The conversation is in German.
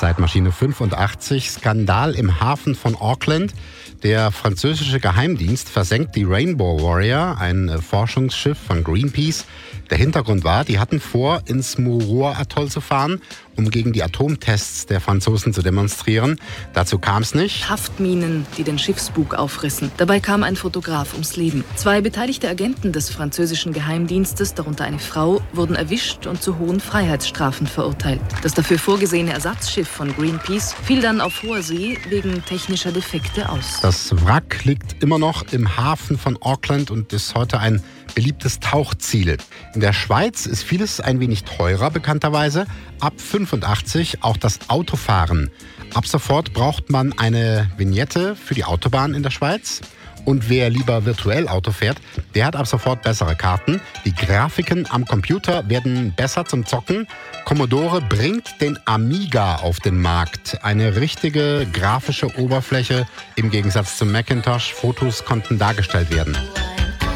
Zeitmaschine 85, Skandal im Hafen von Auckland. Der französische Geheimdienst versenkt die Rainbow Warrior, ein Forschungsschiff von Greenpeace. Der Hintergrund war, die hatten vor, ins Mururoa-Atoll zu fahren, um gegen die Atomtests der Franzosen zu demonstrieren. Dazu kam es nicht. Haftminen, die den Schiffsbug aufrissen. Dabei kam ein Fotograf ums Leben. 2 beteiligte Agenten des französischen Geheimdienstes, darunter eine Frau, wurden erwischt und zu hohen Freiheitsstrafen verurteilt. Das dafür vorgesehene Ersatzschiff von Greenpeace fiel dann auf hoher See wegen technischer Defekte aus. Das Wrack liegt immer noch im Hafen von Auckland und ist heute ein beliebtes Tauchziel. In der Schweiz ist vieles ein wenig teurer, bekannterweise. Ab 85 auch das Autofahren. Ab sofort braucht man eine Vignette für die Autobahn in der Schweiz. Und wer lieber virtuell Auto fährt, der hat ab sofort bessere Karten. Die Grafiken am Computer werden besser zum Zocken. Commodore bringt den Amiga auf den Markt. Eine richtige grafische Oberfläche im Gegensatz zum Macintosh. Fotos konnten dargestellt werden.